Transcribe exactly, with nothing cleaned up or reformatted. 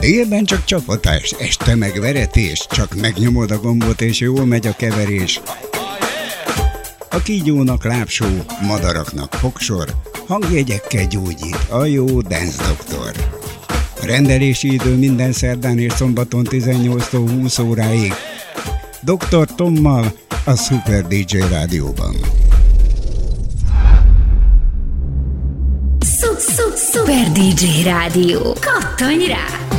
Délben csak csapatás, este meg veretés, csak megnyomod a gombot és jól megy a keverés. A kígyónak lábsó, madaraknak fogsor, hangjegyekkel gyógyít a jó Dance Doktor. A rendelési idő minden szerdán és szombaton tizennyolctól húsz óráig. doktor Tommal a Super dé dzsé Rádióban. Super dé dzsé Rádió. Kattanj rá!